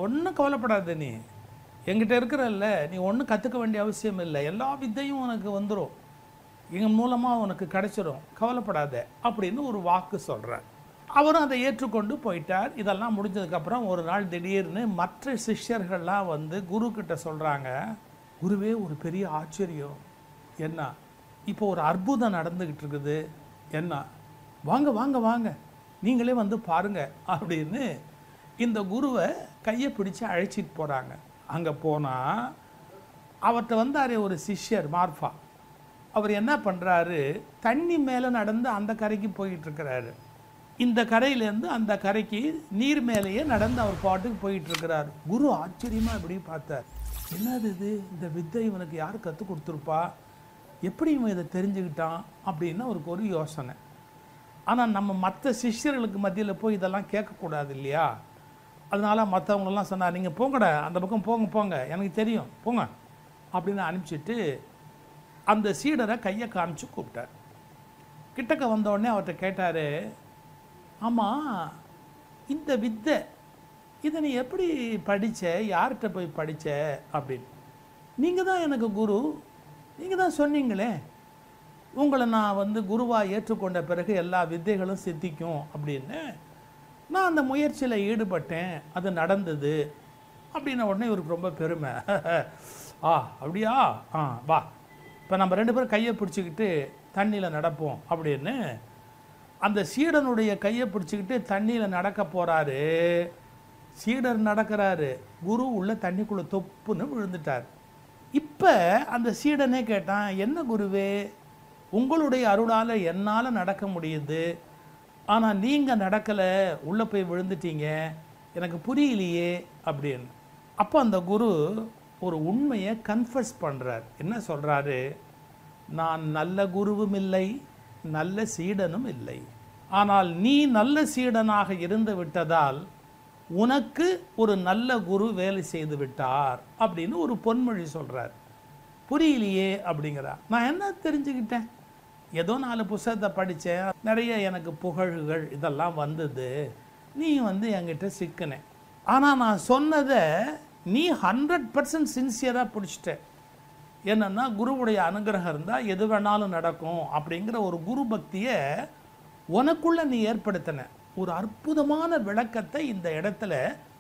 ஒன்றும் கவலைப்படாத, நீ என்கிட்ட இருக்கிறல்ல, நீ ஒன்றும் கற்றுக்க வேண்டிய அவசியம் இல்லை, எல்லா வித்தையும் உனக்கு வந்துடும், எங்கள் மூலமாக உனக்கு கிடைச்சிடும், கவலைப்படாத அப்படின்னு ஒரு வாக்கு சொல்கிறார். அவரும் அதை ஏற்றுக்கொண்டு போயிட்டார். இதெல்லாம் முடிஞ்சதுக்கப்புறம் ஒரு நாள் திடீர்னு மற்ற சிஷ்யர்கள்லாம் வந்து குரு கிட்ட சொல்கிறாங்க, குருவே ஒரு பெரிய ஆச்சரியம், என்ன இப்போ ஒரு அற்புதம் நடந்துக்கிட்டு இருக்குது, என்ன வாங்க வாங்க வாங்க நீங்களே வந்து பாருங்க அப்படின்னு இந்த குருவை கையை பிடிச்சி அழைச்சிட்டு போகிறாங்க. அங்கே போனால் அவர்கிட்ட வந்தார் ஒரு சிஷ்யர் மார்ஃபா. அவர் என்ன பண்ணுறாரு, தண்ணி மேலே நடந்து அந்த கரைக்கு போயிட்டுருக்கிறாரு. இந்த கரையிலேருந்து அந்த கரைக்கு நீர் மேலேயே நடந்து அவர் பாட்டுக்கு போயிட்டுருக்கிறார். குரு ஆச்சரியமாக இப்படி பார்த்தார், என்னது இது, இந்த வித்தை இவனுக்கு யார் கற்றுக் கொடுத்துருப்பா, எப்படி இவன் இதை தெரிஞ்சுக்கிட்டான் அப்படின்னு அவருக்கு ஒரு யோசனை. ஆனால் நம்ம மற்ற சிஷ்யர்களுக்கு மத்தியில் போய் இதெல்லாம் கேட்கக்கூடாது இல்லையா, அதனால் மற்றவங்களெல்லாம் சொன்னார், நீங்கள் போங்கடா அந்த பக்கம் போங்க போங்க, எனக்கு தெரியும் போங்க அப்படின்னு அனுப்பிச்சிட்டு அந்த சீடரை கையை காமிச்சு கூப்பிட்டார். கிட்டக்க வந்தோடனே அவர்கிட்ட கேட்டார், ஆமாம் இந்த வித்தை இதை நீ எப்படி படித்த, யார்கிட்ட போய் படித்த அப்படின்னு. நீங்கள் தான் எனக்கு குரு, நீங்கள் தான் சொன்னீங்களே உங்களை நான் வந்து குருவாக ஏற்றுக்கொண்ட பிறகு எல்லா வித்தைகளும் சித்திக்கும் அப்படின்னு. நான் அந்த முயற்சியில் ஈடுபட்டேன், அது நடந்தது அப்படின்ன உடனே இவருக்கு ரொம்ப பெருமை. அப்படியா, வா இப்போ நம்ம 2 பேரும் கையை பிடிச்சிக்கிட்டு தண்ணியில் நடப்போம் அப்படின்னு அந்த சீடனுடைய கையை பிடிச்சிக்கிட்டு தண்ணியில் நடக்க போகிறாரு. சீடர் நடக்கிறாரு, குரு உள்ள தண்ணிக்குள்ளே தொப்புன்னு விழுந்துட்டார். இப்போ அந்த சீடனே கேட்டான், என்ன குருவே உங்களுடைய அருளால் என்னால் நடக்க முடியுது, ஆனால் நீங்கள் நடக்கலை, உள்ளே போய் விழுந்துட்டீங்க, எனக்கு புரியலையே அப்படின்னு. அப்போ அந்த குரு ஒரு உண்மையை கன்ஃபஸ் பண்ணுறார். என்ன சொல்கிறாரு, நான் நல்ல குருவும் இல்லை, நல்ல சீடனும் இல்லை, ஆனால் நீ நல்ல சீடனாக இருந்து விட்டதால் உனக்கு ஒரு நல்ல குரு வேலை செய்து விட்டார் அப்படின்னு ஒரு பொன்மொழி சொல்கிறார். புரியலையே அப்படிங்கிறா. நான் என்ன தெரிஞ்சுக்கிட்டேன், ஏதோ 4 புத்தகத்தை படித்தேன், நிறைய எனக்கு புகழ்கள் இதெல்லாம் வந்தது, நீ வந்து என்கிட்ட சிக்கினேன், ஆனால் நான் சொன்னதை நீ 100% சின்சியராக பிடிச்சிட்ட. என்னென்னா குருவுடைய அனுகிரகம் இருந்தால் எது வேணாலும் நடக்கும் அப்படிங்கிற ஒரு குரு பக்தியை உனக்குள்ளே நீ ஏற்படுத்தின. ஒரு அற்புதமான விளக்கத்தை இந்த இடத்துல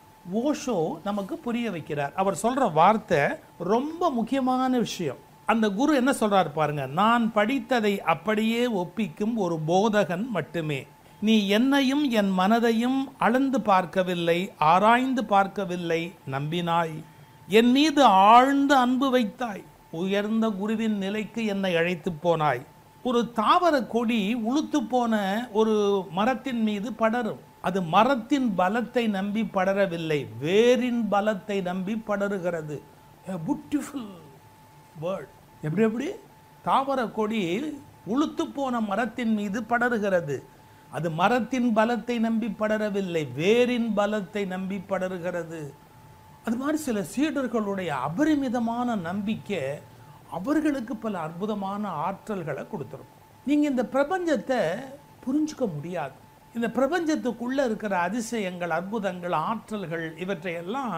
ஓஷோ நமக்கு புரிய வைக்கிறார். அவர் சொல்கிற வார்த்தை ரொம்ப முக்கியமான விஷயம். அந்த குரு என்ன சொல்கிறார் பாருங்க, நான் படித்ததை அப்படியே ஒப்பிக்கும் ஒரு போதகன் மட்டுமே, நீ என்னையும் என் மனதையும் அளந்து பார்க்கவில்லை, ஆராய்ந்து பார்க்கவில்லை, நம்பினாய், என் மீது ஆழ்ந்த அன்பு வைத்தாய், உயர்ந்த குருவின் நிலைக்கு என்னை அழைத்து போனாய். ஒரு தாவர கொடி உளுத்து போன ஒரு மரத்தின் மீது படரும், அது மரத்தின் பலத்தை நம்பி படரவில்லை, வேரின் பலத்தை நம்பி படருகிறது. Beautiful word. எப்படி தாவர கொடி உளுத்து போன மரத்தின் மீது படருகிறது, அது மரத்தின் பலத்தை நம்பி படரவில்லை, வேரின் பலத்தை நம்பி படருகிறது. அது மாதிரி சில சீடர்களுடைய அபரிமிதமான நம்பிக்கை அவர்களுக்கு பல அற்புதமான ஆற்றல்களை கொடுத்துருக்கும். நீங்கள் இந்த பிரபஞ்சத்தை புரிஞ்சுக்க முடியாது, இந்த பிரபஞ்சத்துக்குள்ளே இருக்கிற அதிசயங்கள், அற்புதங்கள், ஆற்றல்கள் இவற்றையெல்லாம்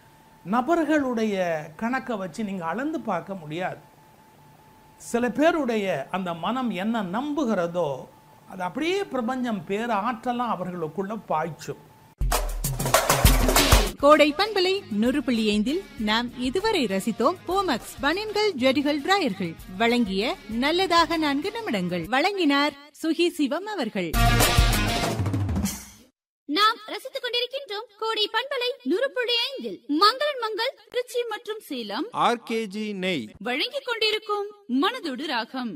நபர்களுடைய கணக்கை வச்சு நீங்கள் அளந்து பார்க்க முடியாது. சில பேருடைய அந்த மனம் என்ன நம்புகிறதோ அது அப்படியே பிரபஞ்சம் பேர ஆற்றலாம் அவர்களுக்குள்ள பாய்ச்சும். கோடை பண்பலை 100.5 நாம் இதுவரை ரசித்தோம் போமக்ஸ் பனியன்கள், ஜெடிகள், டிராயர்கள் வழங்கிய நல்லதாக 4 நிமிடங்கள். வழங்கினார் சுகி சிவம் அவர்கள். நாம் ரசித்துக் கொண்டிருக்கின்றோம் கோடை பண்பலை 100.5 மங்களன் மங்கள் திருச்சி மற்றும் சேலம் RKG நெய் வழங்கிக் கொண்டிருக்கும் மனதோடு ராகம்.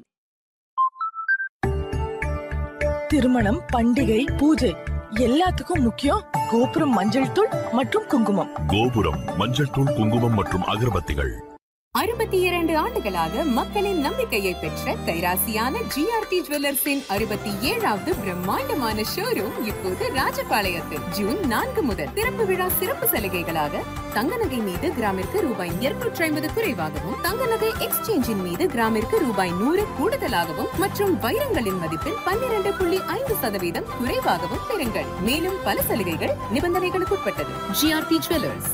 திருமணம், பண்டிகை, பூஜை எல்லாத்துக்கும் முக்கியம் கோபுரம் மஞ்சள் தூள் மற்றும் குங்குமம். கோபுரம் மஞ்சள் தூள், குங்குமம் மற்றும் அகர்பத்திகள். 62 ஆண்டுகளாக மக்களின் நம்பிக்கையை பெற்ற கைராசியான ஜிஆர்டி ஜுவல்லர்ஸின் 67வது பிரம்மாண்டமான ஷோரூம் இப்போது ராஜபாளையத்தில் ஜூன் 4 முதல் திறப்பு விழா சிறப்பு சலுகைகளாக தங்க நகை மீது கிராமிற்கு ரூபாய் 250 குறைவாகவும், தங்க நகை எக்ஸ்சேஞ்சின் மீது கிராமிற்கு ரூபாய் 100 கூடுதலாகவும் மற்றும் வைரங்களின் மதிப்பில் 12.5% குறைவாகவும் பெறுங்கள். மேலும் பல சலுகைகள் நிபந்தனைகளுக்கு உட்பட்டது. GRT jewellers,